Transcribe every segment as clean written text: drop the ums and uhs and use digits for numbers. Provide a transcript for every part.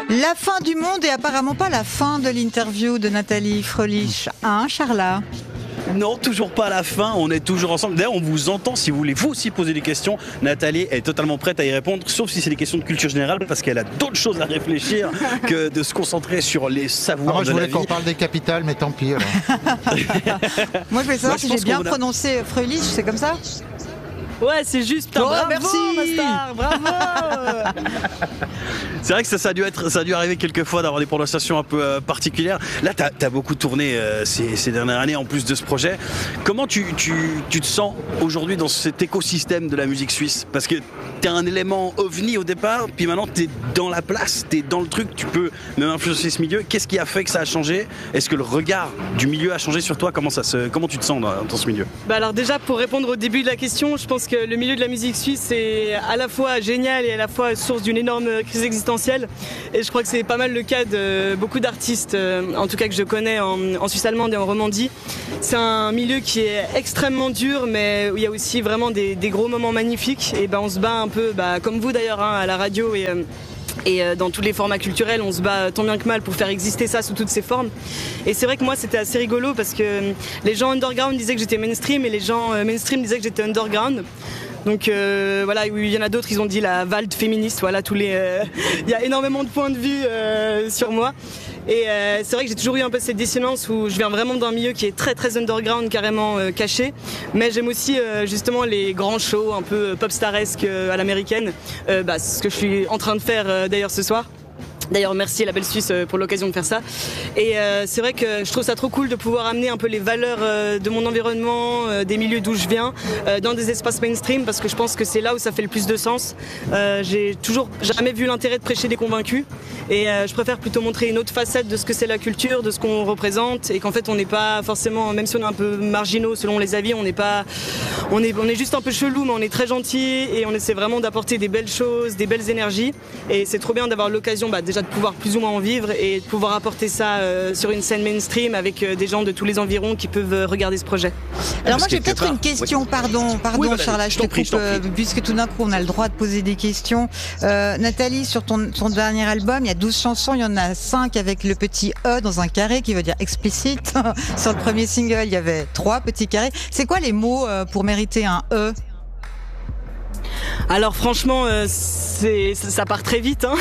La fin du monde et apparemment pas la fin de l'interview de Nathalie Fröhlich, hein, Charla? Non, toujours pas à la fin, on est toujours ensemble. D'ailleurs, on vous entend si vous voulez vous aussi poser des questions. Nathalie est totalement prête à y répondre, sauf si c'est des questions de culture générale, parce qu'elle a d'autres choses à réfléchir que de se concentrer sur les savoirs moi, de la vie. Je voulais qu'on parle des capitales, mais tant pis. Moi, je voulais savoir si j'ai bien prononcé Fröhlich, c'est comme ça? Ouais, c'est juste. Putain, bravo, merci, Mastar, bravo. C'est vrai que ça a dû arriver quelques fois d'avoir des prononciations un peu particulières. Là, t'as beaucoup tourné ces dernières années en plus de ce projet. Comment tu te sens aujourd'hui dans cet écosystème de la musique suisse? Parce que t'es un élément ovni au départ, puis maintenant t'es dans la place, t'es dans le truc, tu peux même influencer ce milieu. Qu'est-ce qui a fait que ça a changé? Est-ce que le regard du milieu a changé sur toi? Comment tu te sens dans ce milieu? Bah alors déjà, pour répondre au début de la question, je pense que le milieu de la musique suisse est à la fois génial et à la fois source d'une énorme crise existentielle. Et je crois que c'est pas mal le cas de beaucoup d'artistes, en tout cas que je connais en Suisse allemande et en Romandie. C'est un milieu qui est extrêmement dur, mais où il y a aussi vraiment des gros moments magnifiques. Et on se bat un peu, comme vous d'ailleurs, à la radio et dans tous les formats culturels, on se bat tant bien que mal pour faire exister ça sous toutes ses formes. Et c'est vrai que moi, c'était assez rigolo parce que les gens underground disaient que j'étais mainstream et les gens mainstream disaient que j'étais underground. Donc voilà, il y en a d'autres, ils ont dit la Wald féministe. Voilà, il y a énormément de points de vue sur moi. Et c'est vrai que j'ai toujours eu un peu cette dissonance où je viens vraiment d'un milieu qui est très très underground, carrément caché. Mais j'aime aussi justement les grands shows un peu popstaresques à l'américaine. C'est ce que je suis en train de faire d'ailleurs ce soir. D'ailleurs, merci à la Belle Suisse pour l'occasion de faire ça. Et c'est vrai que je trouve ça trop cool de pouvoir amener un peu les valeurs de mon environnement, des milieux d'où je viens, dans des espaces mainstream, parce que je pense que c'est là où ça fait le plus de sens. J'ai toujours jamais vu l'intérêt de prêcher des convaincus, et je préfère plutôt montrer une autre facette de ce que c'est la culture, de ce qu'on représente, et qu'en fait on n'est pas forcément, même si on est un peu marginaux selon les avis, on est juste un peu chelou, mais on est très gentil, et on essaie vraiment d'apporter des belles choses, des belles énergies, et c'est trop bien d'avoir l'occasion déjà de pouvoir plus ou moins en vivre et de pouvoir apporter ça sur une scène mainstream avec des gens de tous les environs qui peuvent regarder ce projet. Alors moi j'ai peut-être une question, pardon oui, Charla, je te coupe, puisque tout d'un coup on a le droit de poser des questions. Nathalie, sur ton dernier album, il y a 12 chansons, il y en a 5 avec le petit E dans un carré qui veut dire explicite. Sur le premier single, il y avait 3 petits carrés. C'est quoi les mots pour mériter un E? Alors franchement, ça part très vite, hein.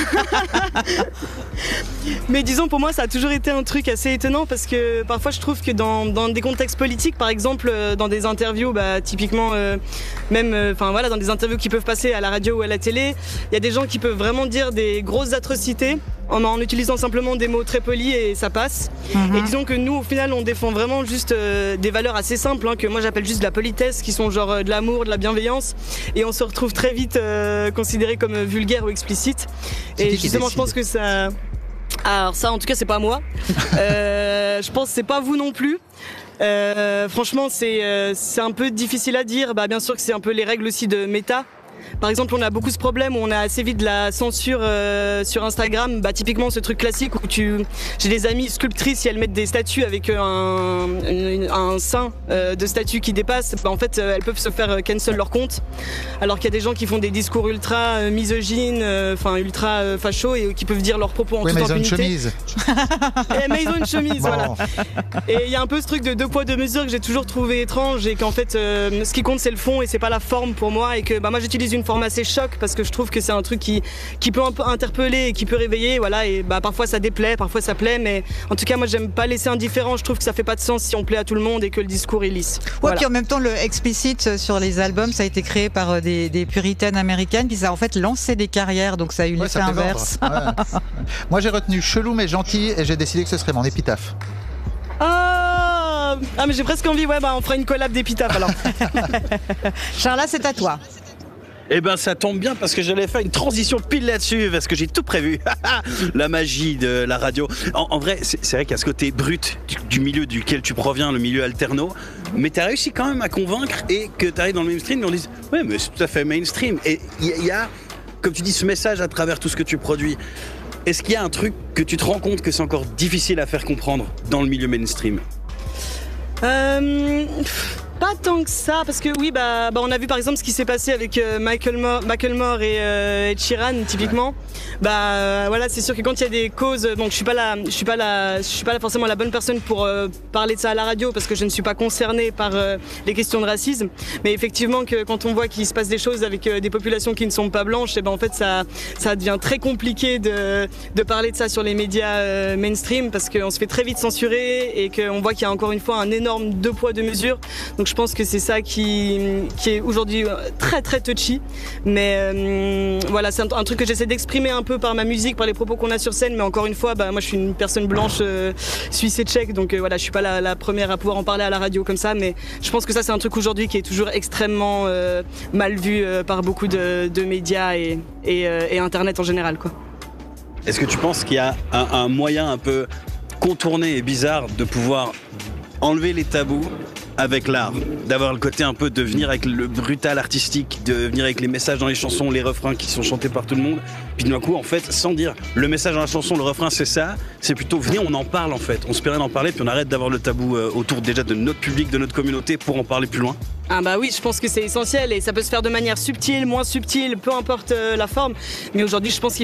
Mais disons, pour moi, ça a toujours été un truc assez étonnant parce que parfois je trouve que dans des contextes politiques, par exemple, dans des interviews, typiquement, dans des interviews qui peuvent passer à la radio ou à la télé, il y a des gens qui peuvent vraiment dire des grosses atrocités en utilisant simplement des mots très polis et ça passe. Et disons que nous, au final, on défend vraiment juste des valeurs assez simples, que moi j'appelle juste de la politesse, qui sont genre de l'amour, de la bienveillance, et on se retrouve très vite considéré comme vulgaire ou explicite. Et justement, je pense que ça... Alors ça, en tout cas, c'est pas moi. Je pense que c'est pas vous non plus. Franchement, c'est un peu difficile à dire. Bien sûr que c'est un peu les règles aussi de méta. Par exemple, on a beaucoup ce problème où on a assez vite de la censure sur Instagram. Typiquement, ce truc classique où j'ai des amies sculptrices et elles mettent des statues avec un sein de statue qui dépasse. En fait, elles peuvent se faire cancel leur compte. Alors qu'il y a des gens qui font des discours ultra misogynes, ultra fachos et qui peuvent dire leurs propos en toute impunité. Mais ils ont une chemise. Mais ils ont une chemise, voilà. Et il y a un peu ce truc de 2 poids 2 mesures que j'ai toujours trouvé étrange et qu'en fait, ce qui compte c'est le fond et c'est pas la forme pour moi et que moi j'utilise une forme assez choc parce que je trouve que c'est un truc qui peut un peu interpeller et qui peut réveiller, voilà, et parfois ça déplaît, parfois ça plaît, mais en tout cas moi j'aime pas laisser indifférent, je trouve que ça fait pas de sens si on plaît à tout le monde et que le discours est lisse. Ouais, voilà. Puis en même temps le explicit sur les albums ça a été créé par des puritaines américaines puis ça a en fait lancé des carrières, donc ça a eu l'effet inverse. Ouais. Moi j'ai retenu chelou mais gentil et j'ai décidé que ce serait mon épitaphe. Ah mais j'ai presque envie, on fera une collab d'épitaphe alors. Charla, c'est à toi. Eh ben ça tombe bien parce que j'allais faire une transition pile là-dessus parce que j'ai tout prévu. La magie de la radio. En vrai, c'est vrai qu'il y a ce côté brut du milieu duquel tu proviens, le milieu alterno, mais tu as réussi quand même à convaincre et que tu arrives dans le mainstream et on dit « Ouais, mais c'est tout à fait mainstream ». Et il y a, comme tu dis, ce message à travers tout ce que tu produis. Est-ce qu'il y a un truc que tu te rends compte que c'est encore difficile à faire comprendre dans le milieu mainstream ? Pas tant que ça, parce que oui, on a vu par exemple ce qui s'est passé avec Macklemore et Ed Sheeran typiquement. Voilà, c'est sûr que quand il y a des causes, donc je suis pas là forcément la bonne personne pour parler de ça à la radio parce que je ne suis pas concernée par les questions de racisme. Mais effectivement que quand on voit qu'il se passe des choses avec des populations qui ne sont pas blanches, et en fait ça devient très compliqué de parler de ça sur les médias mainstream parce qu'on se fait très vite censurer et qu'on voit qu'il y a encore une fois un énorme deux poids deux mesures. Donc je pense que c'est ça qui est aujourd'hui très très touchy. Mais voilà, c'est un truc que j'essaie d'exprimer un peu par ma musique, par les propos qu'on a sur scène. Mais encore une fois, moi je suis une personne blanche suisse et tchèque, donc voilà, je suis pas la première à pouvoir en parler à la radio comme ça. Mais je pense que ça c'est un truc aujourd'hui qui est toujours extrêmement mal vu par beaucoup de médias et Internet en général, quoi. Est-ce que tu penses qu'il y a un moyen un peu contourné et bizarre de pouvoir enlever les tabous avec l'art, d'avoir le côté un peu de venir avec le brutal artistique, de venir avec les messages dans les chansons, les refrains qui sont chantés par tout le monde, puis d'un coup en fait sans dire le message dans la chanson, le refrain c'est ça, c'est plutôt venez on en parle en fait, on se permet d'en parler puis on arrête d'avoir le tabou autour déjà de notre public, de notre communauté pour en parler plus loin. Ah oui, je pense que c'est essentiel et ça peut se faire de manière subtile, moins subtile, peu importe la forme, mais aujourd'hui je pense qu'il